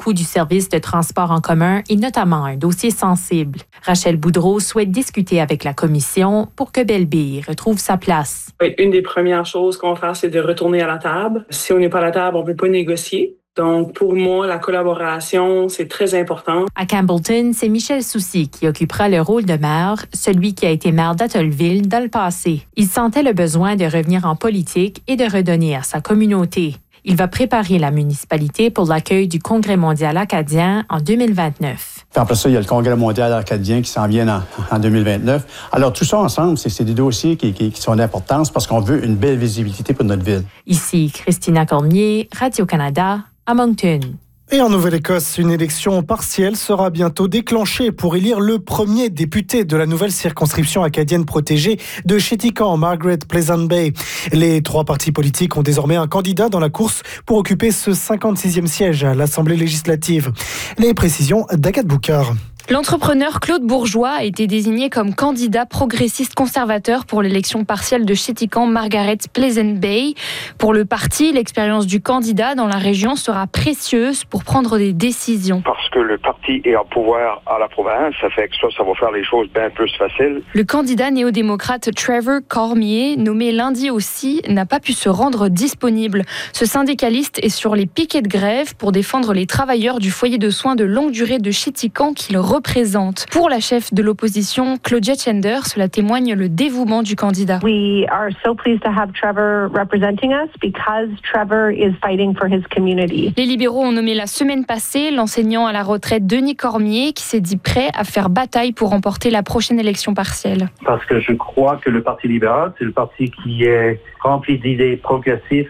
coût du service de transport en commun est notamment un dossier sensible. Rachel Boudreau souhaite discuter avec la commission pour que Belleville retrouve sa place. Une des premières choses qu'on va faire, c'est de retourner à la table. Si on n'est pas à la table, on ne peut pas négocier. Donc, pour moi, la collaboration, c'est très important. À Campbellton, c'est Michel Soucy qui occupera le rôle de maire, celui qui a été maire d'Atollville dans le passé. Il sentait le besoin de revenir en politique et de redonner à sa communauté. Il va préparer la municipalité pour l'accueil du Congrès mondial acadien en 2029. Puis après ça, il y a le Congrès mondial acadien qui s'en vient en 2029. Alors, tout ça ensemble, c'est des dossiers qui sont d'importance parce qu'on veut une belle visibilité pour notre ville. Ici, Christina Cormier, Radio-Canada, à Moncton. Et en Nouvelle-Écosse, une élection partielle sera bientôt déclenchée pour élire le premier député de la nouvelle circonscription acadienne protégée de Chéticamp, Margaret Pleasant Bay. Les 3 partis politiques ont désormais un candidat dans la course pour occuper ce 56e siège à l'Assemblée législative. Les précisions d'Agathe Boucard. L'entrepreneur Claude Bourgeois a été désigné comme candidat progressiste conservateur pour l'élection partielle de Chéticamp Margaret Pleasant Bay. Pour le parti, l'expérience du candidat dans la région sera précieuse pour prendre des décisions. Parce que le parti est en pouvoir à la province, ça fait que ça va faire les choses bien plus faciles. Le candidat néo-démocrate Trevor Cormier, nommé lundi aussi, n'a pas pu se rendre disponible. Ce syndicaliste est sur les piquets de grève pour défendre les travailleurs du foyer de soins de longue durée de Chéticamp qu'il représente. Pour la chef de l'opposition, Claudia Tschender, cela témoigne le dévouement du candidat. We are so pleased to have Trevor representing us because Trevor is fighting for his community. Les libéraux ont nommé la semaine passée l'enseignant à la retraite Denis Cormier qui s'est dit prêt à faire bataille pour remporter la prochaine élection partielle. Parce que je crois que le Parti libéral, c'est le parti qui est rempli d'idées progressives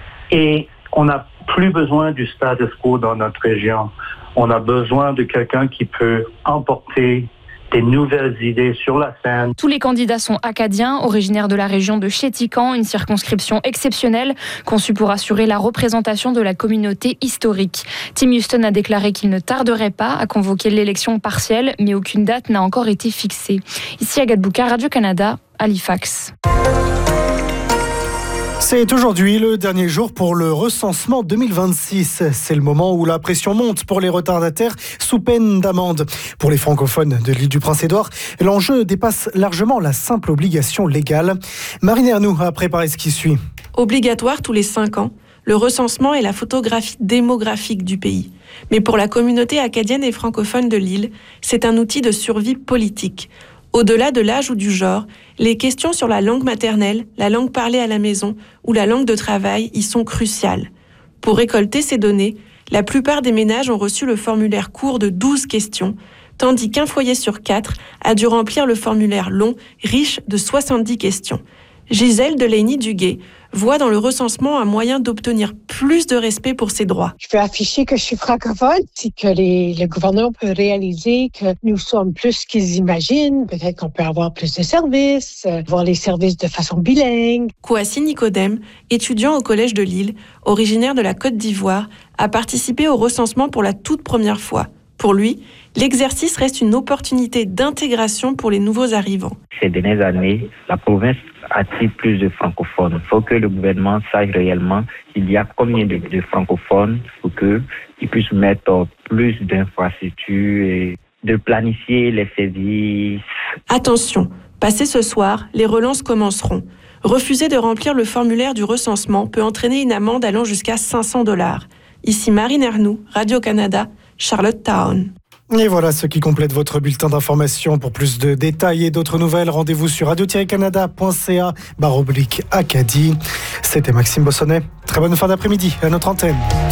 et on n'a plus besoin du status quo dans notre région. On a besoin de quelqu'un qui peut emporter des nouvelles idées sur la scène. Tous les candidats sont acadiens, originaires de la région de Chéticamp, une circonscription exceptionnelle conçue pour assurer la représentation de la communauté historique. Tim Houston a déclaré qu'il ne tarderait pas à convoquer l'élection partielle, mais aucune date n'a encore été fixée. Ici Agathe Boucard, Radio-Canada, Halifax. C'est aujourd'hui le dernier jour pour le recensement 2026. C'est le moment où la pression monte pour les retardataires sous peine d'amende. Pour les francophones de l'île du Prince-Édouard, l'enjeu dépasse largement la simple obligation légale. Marine Ernoux a préparé ce qui suit. Obligatoire tous les 5 ans, le recensement est la photographie démographique du pays. Mais pour la communauté acadienne et francophone de l'île, c'est un outil de survie politique. Au-delà de l'âge ou du genre, les questions sur la langue maternelle, la langue parlée à la maison ou la langue de travail y sont cruciales. Pour récolter ces données, la plupart des ménages ont reçu le formulaire court de 12 questions, tandis qu'un foyer sur 4 a dû remplir le formulaire long, riche de 70 questions. Gisèle Delaney-Duguay voit dans le recensement un moyen d'obtenir plus de respect pour ses droits. Je veux afficher que je suis francophone, c'est que le gouvernement peut réaliser que nous sommes plus qu'ils imaginent. Peut-être qu'on peut avoir plus de services, voir les services de façon bilingue. Kouassi Nicodème, étudiant au Collège de Lille, originaire de la Côte d'Ivoire, a participé au recensement pour la toute première fois. Pour lui, l'exercice reste une opportunité d'intégration pour les nouveaux arrivants. Ces dernières années, la province attire plus de francophones. Il faut que le gouvernement sache réellement il y a combien de francophones pour qu'ils puissent mettre plus d'infrastructures et de planifier les services. Attention, passé ce soir, les relances commenceront. Refuser de remplir le formulaire du recensement peut entraîner une amende allant jusqu'à $500. Ici Marine Ernoux, Radio-Canada, Charlottetown. Et voilà ce qui complète votre bulletin d'information. Pour plus de détails et d'autres nouvelles, rendez-vous sur radio-canada.ca/Acadie. C'était Maxime Bossonnet. Très bonne fin d'après-midi à notre antenne.